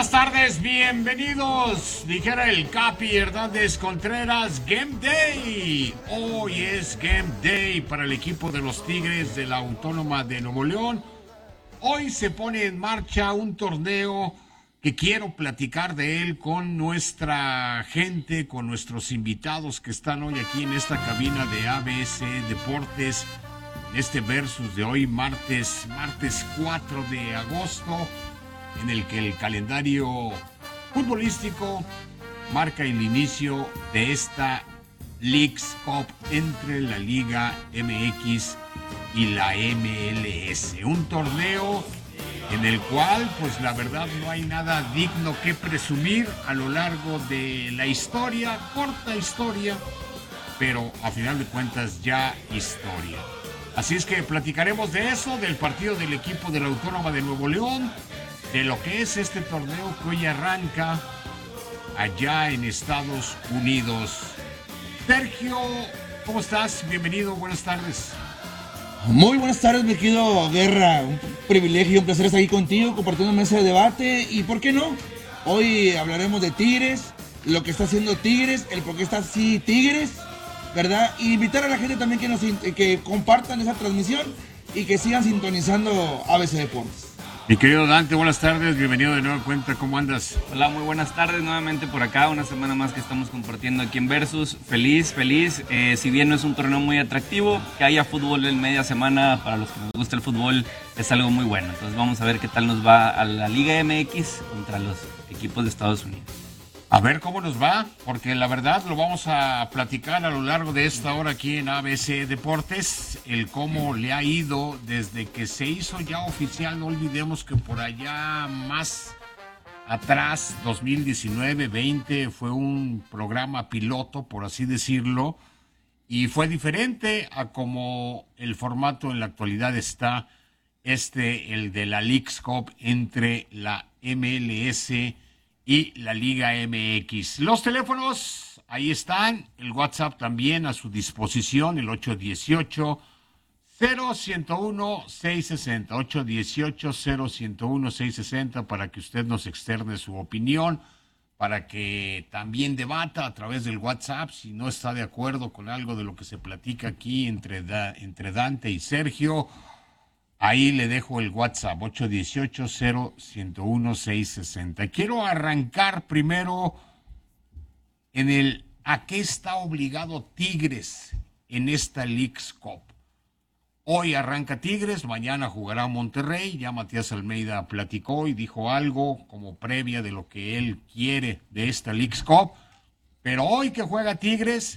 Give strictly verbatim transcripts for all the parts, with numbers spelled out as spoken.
buenas tardes, bienvenidos. Dijera el Capi Hernández Contreras, Game Day. Hoy es Game Day para el equipo de los Tigres de la Autónoma de Nuevo León. Hoy se pone en marcha un torneo que quiero platicar de él con nuestra gente, con nuestros invitados que están hoy aquí en esta cabina de A B C Deportes. En este versus de hoy, martes, martes cuatro de agosto, en el que el calendario futbolístico marca el inicio de esta Leagues Cup entre la Liga M X y la M L S. Un torneo en el cual, pues la verdad, no hay nada digno que presumir a lo largo de la historia, corta historia, pero a final de cuentas ya historia. Así es que platicaremos de eso, del partido del equipo de la Autónoma de Nuevo León, de lo que es este torneo que hoy arranca allá en Estados Unidos. Sergio, ¿cómo estás? Bienvenido, buenas tardes. Muy buenas tardes, mi querido Guerra. Un privilegio, un placer estar aquí contigo, compartiendo una mesa de debate. Y ¿por qué no? Hoy hablaremos de Tigres, lo que está haciendo Tigres, el por qué está así Tigres, ¿verdad? Y invitar a la gente también que, nos, que compartan esa transmisión y que sigan sintonizando A B C Deportes. Mi querido Dante, buenas tardes, bienvenido de nueva cuenta, ¿cómo andas? Hola, muy buenas tardes, nuevamente por acá, una semana más que estamos compartiendo aquí en Versus. Feliz, feliz, eh, si bien no es un torneo muy atractivo, que haya fútbol en media semana, para los que nos gusta el fútbol, es algo muy bueno. Entonces vamos a ver qué tal nos va a la Liga M X contra los equipos de Estados Unidos. A ver cómo nos va, porque la verdad lo vamos a platicar a lo largo de esta hora aquí en A B C Deportes, el cómo le ha ido desde que se hizo ya oficial. No olvidemos que por allá más atrás, dos mil diecinueve veinte, fue un programa piloto, por así decirlo, y fue diferente a como el formato en la actualidad está, este, el de la Leagues Cup entre la M L S y la Liga M X. Los teléfonos, ahí están, el WhatsApp también a su disposición, el ocho uno ocho, cero uno uno, seis seis cero, ocho uno ocho, cero uno uno, seis seis cero, para que usted nos externe su opinión, para que también debata a través del WhatsApp, si no está de acuerdo con algo de lo que se platica aquí entre, da, entre Dante y Sergio. Ahí le dejo el WhatsApp, ocho uno ocho, cero uno uno, seis seis cero. Quiero arrancar primero en el a qué está obligado Tigres en esta Leagues Cup. Hoy arranca Tigres, mañana jugará Monterrey. Ya Matías Almeida platicó y dijo algo como previa de lo que él quiere de esta Leagues Cup. Pero hoy que juega Tigres,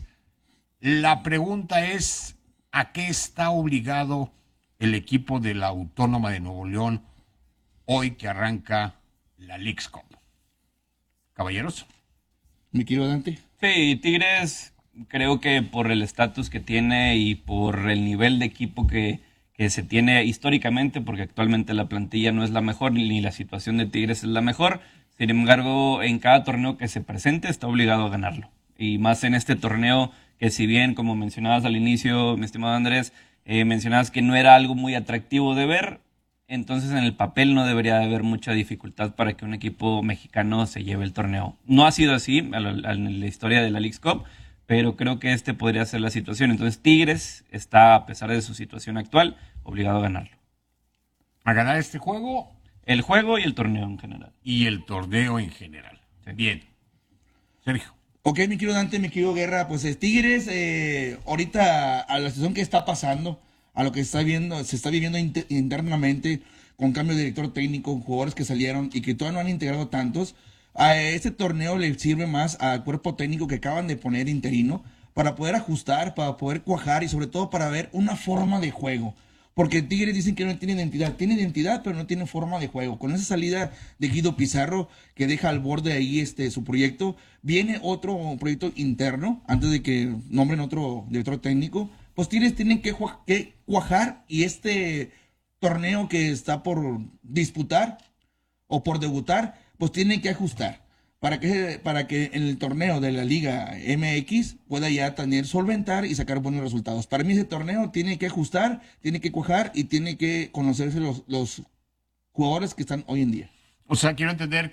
la pregunta es, ¿a qué está obligado el equipo de la Autónoma de Nuevo León hoy que arranca la Leagues Cup? Caballeros. Mi querido Dante. Sí, Tigres, creo que por el estatus que tiene y por el nivel de equipo que, que se tiene históricamente, porque actualmente la plantilla no es la mejor ni la situación de Tigres es la mejor, sin embargo, en cada torneo que se presente está obligado a ganarlo. Y más en este torneo que, si bien, como mencionabas al inicio, mi estimado Andrés, Eh, mencionabas que no era algo muy atractivo de ver, entonces en el papel no debería haber mucha dificultad para que un equipo mexicano se lleve el torneo. No ha sido así en la historia de la Leagues Cup, pero creo que este podría ser la situación. Entonces Tigres está, a pesar de su situación actual, obligado a ganarlo. ¿A ganar este juego? El juego y el torneo en general. Y el torneo en general. Sí. Bien. Sergio. Ok, mi querido Dante, mi querido Guerra, pues es Tigres, eh, ahorita a la situación que está pasando, a lo que está viendo, se está viviendo inter- internamente, con cambio de director técnico, jugadores que salieron y que todavía no han integrado tantos, a este torneo le sirve más al cuerpo técnico que acaban de poner interino, para poder ajustar, para poder cuajar y sobre todo para ver una forma de juego. Porque Tigres dicen que no tiene identidad. Tiene identidad, pero no tiene forma de juego. Con esa salida de Guido Pizarro, que deja al borde ahí este, su proyecto, viene otro proyecto interno, antes de que nombren otro director técnico. Pues Tigres tienen que, que cuajar, y este torneo que está por disputar o por debutar, pues tienen que ajustar. Para que, para que en el torneo de la Liga M X pueda ya tener, solventar y sacar buenos resultados. Para mí ese torneo tiene que ajustar, tiene que cuajar y tiene que conocerse los, los jugadores que están hoy en día. O sea, quiero entender